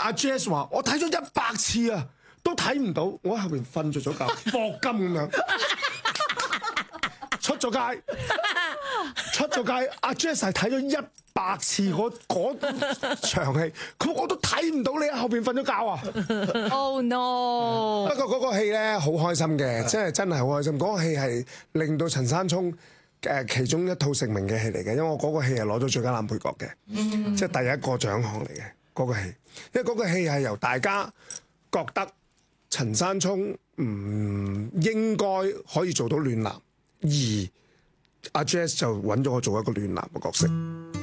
阿 Jazz 話：我睇咗100次啊，都睇唔到，我喺後邊瞓着咗覺，霍金咁樣。出咗街，阿 Jazz 係睇咗100次嗰場戲，我都睇唔到你喺後邊瞓咗覺啊 ！Oh no！ 不過嗰個戲咧好開心嘅，真係好開心。嗰個戲係令到陳山聰其中一套成名嘅戲嚟嘅，因為我嗰個戲係攞咗最佳男配角嘅，即係第一個獎項嚟嘅嗰個戲。因為嗰個戲係由大家覺得陳山聰唔應該可以做到暖男，而阿 Jazz 就揾咗我做一個暖男嘅角色。